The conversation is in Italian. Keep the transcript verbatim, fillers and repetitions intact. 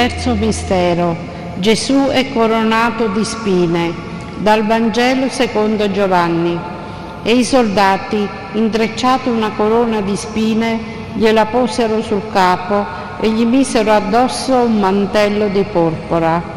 Terzo mistero. Gesù è coronato di spine. Dal Vangelo secondo Giovanni. E i soldati, intrecciato una corona di spine, gliela posero sul capo e gli misero addosso un mantello di porpora.